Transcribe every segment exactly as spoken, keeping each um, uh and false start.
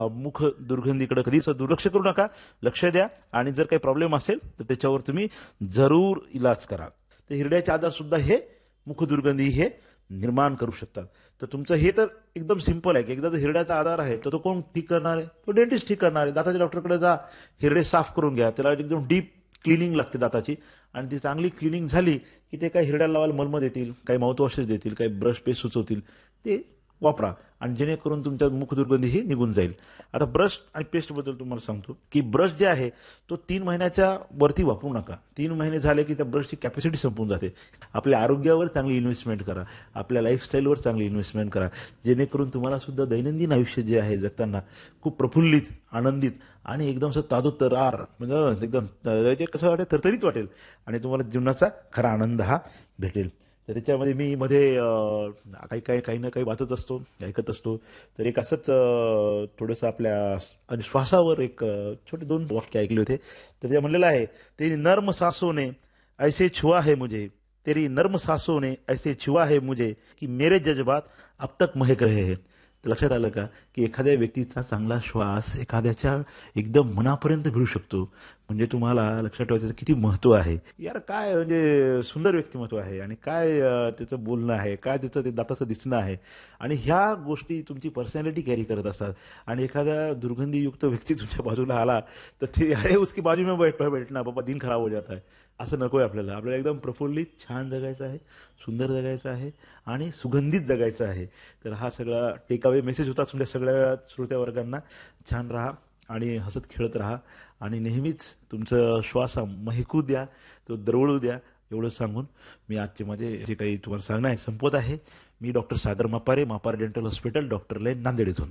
मुख दुर्गंधीकडे कधीच दुर्लक्ष करू नका, लक्ष द्या आणि जर काही प्रॉब्लेम असेल तर त्याच्यावर तुम्ही जरूर इलाज करा. तर हिरड्याचे आजार सुद्धा हे मुख दुर्गंधी हे निर्माण करू शकतात. तर तुमचं हे तर एकदम सिंपल आहे की एकदा जर हिरड्याचा आजार आहे तर तो कोण ठीक करणार आहे? तो डेंटिस्ट ठीक करणार आहे. दाताच्या डॉक्टरकडे जा, हिरडे साफ करून घ्या, त्याला एकदम डीप क्लिनिंग लागते दाताची आणि ती चांगली क्लिनिंग झाली की ते काही हिरड्याला लावायला मलम देतील, काही माउथवॉशेस देतील, काही ब्रश पेस्ट सुचवतील, ते वापरा आणि जेणेकरून तुमच्या मुख दुर्गंधी ही निघून जाईल. आता ब्रश आणि पेस्टबद्दल तुम्हाला सांगतो की ब्रश जे आहे तो तीन महिन्याच्या वरती वापरू नका. तीन महिने झाले की त्या ब्रशची कॅपॅसिटी संपून जाते. आपल्या आरोग्यावर चांगली इन्व्हेस्टमेंट करा, आपल्या लाईफस्टाईलवर चांगली इन्व्हेस्टमेंट करा, जेणेकरून तुम्हाला सुद्धा दैनंदिन आयुष्य जे आहे जगताना खूप प्रफुल्लित, आनंदित आणि एकदम असं ताजोतरार म्हणजे एकदम कसं वाटेल, तरतरीत वाटेल आणि तुम्हाला जीवनाचा खरा आनंद हा भेटेल. तर त्याच्यामध्ये मी मध्ये काही काही काही ना काही वाचत असतो, ऐकत असतो. तर एक असंच थोडंसं आपल्या आणि श्वासावर एक छोटे दोन वाक्य ऐकले होते. तर ते म्हणलेलं आहे, तेरी नर्म सांसों ने ऐसे छुआ है मुझे, तेरी नर्म सांसों ने ऐसे छुआ है मुझे की मेरे जज्बात अब तक महक रहे हैं. तर लक्षात आलं का की एखाद्या व्यक्तीचा चांगला श्वास एखाद्याच्या एकदम मनापर्यंत भिडू शकतो. म्हणजे तुम्हाला लक्षात ठेवायचं किती महत्व आहे. यार काय म्हणजे सुंदर व्यक्तिमत्व आहे आणि काय त्याचं बोलणं आहे, काय त्याचं ते दाताचं दिसणं आहे आणि ह्या गोष्टी तुमची पर्सनॅलिटी कॅरी करत असतात. आणि एखाद्या दुर्गंधीयुक्त व्यक्ती तुमच्या बाजूला आला तर ते अरे उसकी बाजू में बैठ बैठना बाबा दिन खराब हो जाता है, असं नको आहे आपल्याला. आपल्याला एकदम प्रफुल्लित छान जगायचं आहे, सुंदर जगायचं आहे आणि सुगंधित जगायचं आहे. तर हा सगळा टेकअवे मेसेज होता तुमच्या सगळ्या श्रोत्या वर्गांना. छान राहा आणि हसत खेळत राहा आणि नेहमीच तुमचं श्वास महकू द्या, तो दरवळू द्या. एवढं सांगून मी आजचे माझे जे काही तुम्हाला सांगणं आहे संपवत आहे. मी डॉक्टर सागर मापारे, मापार dental hospital, doctor line, Nanded इथून.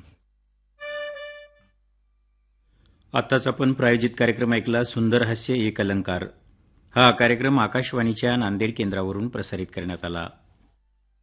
आताच आपण प्रायोजित कार्यक्रम ऐकला, सुंदर हास्य एक अलंकार. हा कार्यक्रम आकाशवाणीच्या नांदेड केंद्रावरून प्रसारित करण्यात आला.